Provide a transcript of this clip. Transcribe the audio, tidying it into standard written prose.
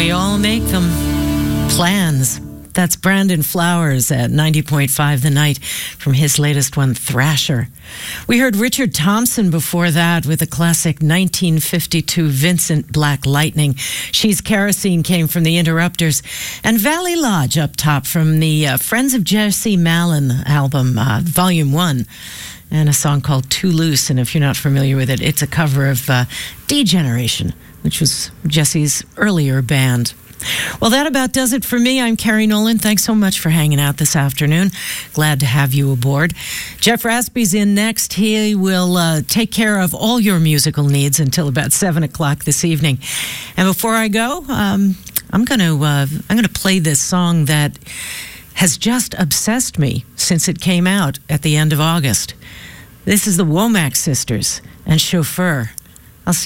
We all make them. Plans. That's Brandon Flowers at 90.5 The Night from his latest one, Thrasher. We heard Richard Thompson before that with a classic 1952 Vincent Black Lightning. She's Kerosene came from the Interrupters. And Valley Lodge up top from the Friends of Jesse Malin album, Volume 1. And a song called Too Loose. And if you're not familiar with it, it's a cover of D-Generation, which was Jesse's earlier band. Well, that about does it for me. I'm Carrie Nolan. Thanks so much for hanging out this afternoon. Glad to have you aboard. Jeff Raspy's in next. He will take care of all your musical needs until about 7 o'clock this evening. And before I go, I'm going to play this song that has just obsessed me since it came out at the end of August. This is the Womack Sisters and Chauffeur.